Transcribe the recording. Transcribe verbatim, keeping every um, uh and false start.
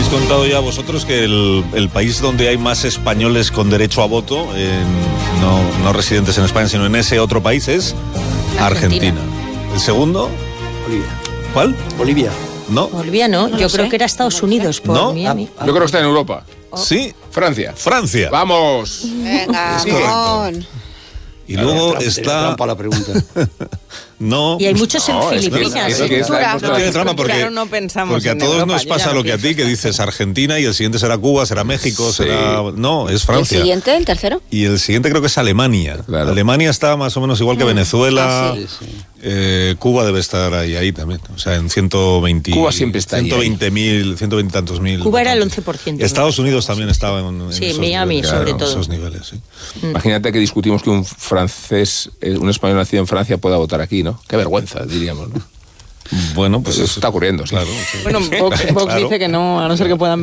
contado ya vosotros que el, el país donde hay más españoles con derecho a voto, en, no, no residentes en España, sino en ese otro país, es Argentina. Argentina. ¿El segundo? Bolivia. ¿Cuál? Bolivia. No. Bolivia no, no yo sé. creo que era Estados Unidos por ¿No? Miami. Yo creo que está en Europa. Oh. Sí. Francia. Francia. ¡Vamos! Venga, Es correcto. Ramón. Y luego Trampa, está... trampa la pregunta. No. Y hay muchos en No, es que- Filipinas. es que está- No tiene trampa porque, Claro, no pensamos porque a en todos Europa, nos yo pasa ya no lo que a ti, que dices Argentina y el siguiente será Cuba, será México, Sí. será... No, es ¿El Francia. siguiente, el tercero? Y el siguiente creo que es Alemania. Claro. Alemania está más o menos igual que Venezuela. Ah, sí, sí. Eh, Cuba debe estar ahí, ahí también. O sea, en ciento veinte... Cuba siempre está ahí, ciento veinte mil, ciento veinte tantos mil. Cuba era el once por ciento. Estados Unidos también estaba en, en Sí, esos Miami, niveles, sobre en todo. esos niveles, sí. Imagínate que discutimos que un francés, eh, un español nacido en Francia pueda votar aquí, ¿no? Qué vergüenza, diríamos, ¿no? Bueno, pues Eso está ocurriendo, sí. Claro. Sí. Bueno, Vox, Vox Claro. dice que no, a no ser que puedan